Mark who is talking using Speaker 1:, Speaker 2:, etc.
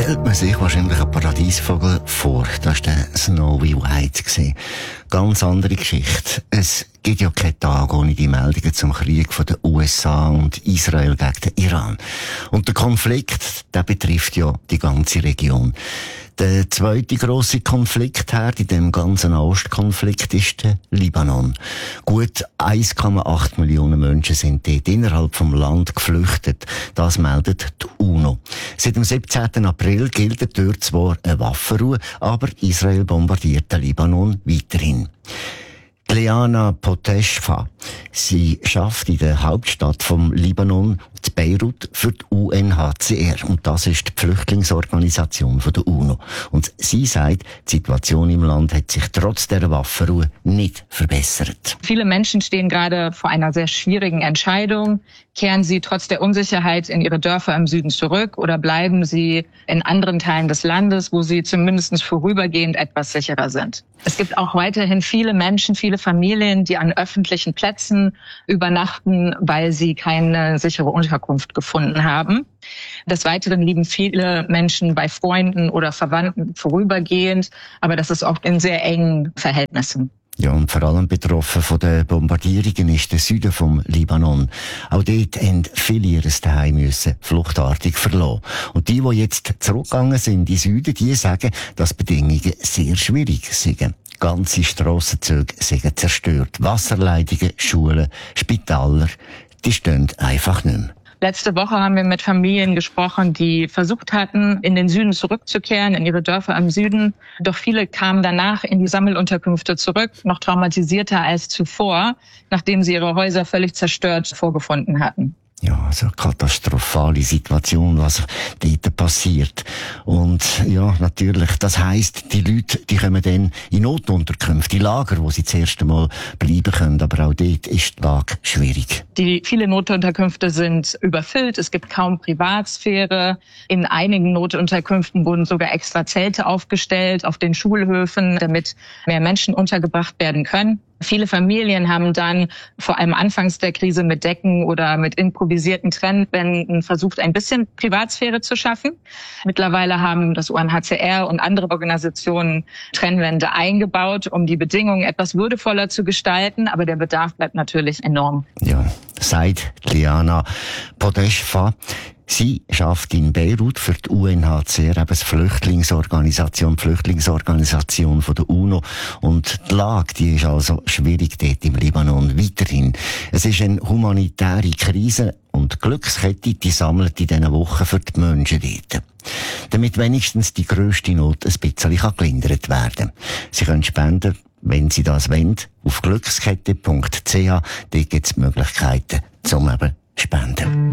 Speaker 1: stellt man sich wahrscheinlich einen Paradiesvogel vor. Das war der Snowy White. Ganz andere Geschichte. Es gibt ja keinen Tag ohne die Meldungen zum Krieg von den USA und Israel gegen den Iran. Und der Konflikt, der betrifft ja die ganze Region. Der zweite grosse Konfliktherd in dem ganzen Ostkonflikt ist der Libanon. Gut 1,8 Millionen Menschen sind dort innerhalb vom Land geflüchtet. Das meldet die UNO. Seit dem 17. April gilt dort zwar eine Waffenruhe, aber Israel bombardiert den Libanon weiterhin. Liana Poteshfa. Sie schafft in der Hauptstadt vom Libanon, in Beirut, für die UNHCR. Und das ist die Flüchtlingsorganisation der UNO. Und sie sagt, die Situation im Land hat sich trotz der Waffenruhe nicht verbessert.
Speaker 2: Viele Menschen stehen gerade vor einer sehr schwierigen Entscheidung. Kehren sie trotz der Unsicherheit in ihre Dörfer im Süden zurück oder bleiben sie in anderen Teilen des Landes, wo sie zumindest vorübergehend etwas sicherer sind? Es gibt auch weiterhin viele Menschen, viele Familien, die an öffentlichen Plätzen übernachten, weil sie keine sichere Unterkunft gefunden haben. Des Weiteren liegen viele Menschen bei Freunden oder Verwandten vorübergehend, aber das ist oft in sehr engen Verhältnissen.
Speaker 1: Ja, und vor allem betroffen von den Bombardierungen ist der Süden vom Libanon. Auch dort haben viele ihr Zuhause müssen fluchtartig verlassen. Und die jetzt zurückgegangen sind in den Süden, die sagen, dass die Bedingungen sehr schwierig sind. Ganze Strassenzüge sind zerstört. Wasserleitungen, Schulen, Spitäler, die stehen einfach nicht mehr.
Speaker 2: Letzte Woche haben wir mit Familien gesprochen, die versucht hatten, in den Süden zurückzukehren, in ihre Dörfer im Süden. Doch viele kamen danach in die Sammelunterkünfte zurück, noch traumatisierter als zuvor, nachdem sie ihre Häuser völlig zerstört vorgefunden hatten.
Speaker 1: Ja, also eine katastrophale Situation, was dort passiert. Und ja, natürlich, das heisst, die Leute, die kommen dann in Notunterkünfte, in Lager, wo sie das erste Mal bleiben können. Aber auch dort ist die Lage schwierig.
Speaker 2: Die vielen Notunterkünfte sind überfüllt. Es gibt kaum Privatsphäre. In einigen Notunterkünften wurden sogar extra Zelte aufgestellt auf den Schulhöfen, damit mehr Menschen untergebracht werden können. Viele Familien haben dann vor allem anfangs der Krise mit Decken oder mit improvisierten Trennwänden versucht, ein bisschen Privatsphäre zu schaffen. Mittlerweile haben das UNHCR und andere Organisationen Trennwände eingebaut, um die Bedingungen etwas würdevoller zu gestalten. Aber der Bedarf bleibt natürlich enorm.
Speaker 1: Ja, sagt Liana Poteshfa. Sie schafft in Beirut für die UNHCR, eben die Flüchtlingsorganisation von der UNO. Und die Lage, die ist also schwierig dort im Libanon weiterhin. Es ist eine humanitäre Krise und die Glückskette, die sammelt in diesen Wochen für die Menschen dort. Damit wenigstens die grösste Not ein bisschen gelindert werden kann. Sie können spenden, wenn Sie das wollen, auf glückskette.ch. Dort gibt es Möglichkeiten zum eben spenden.